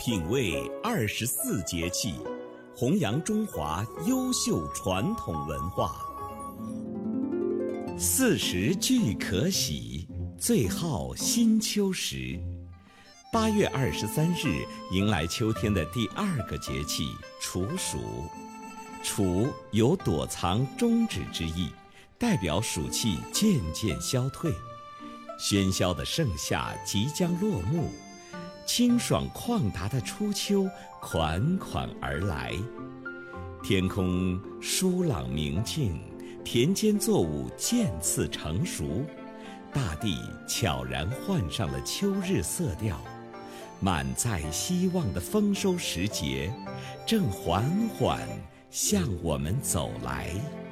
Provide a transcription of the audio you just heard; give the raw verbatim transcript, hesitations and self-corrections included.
品味二十四节气，弘扬中华优秀传统文化。四时俱可喜，最好新秋时。八月二十三日迎来秋天的第二个节气处暑。处有躲藏终止之意，代表暑气渐渐消退，喧嚣的盛夏即将落幕，清爽旷达的初秋款款而来。天空舒朗明净，田间作物渐次成熟，大地悄然换上了秋日色调。满载希望的丰收时节正缓缓向我们走来。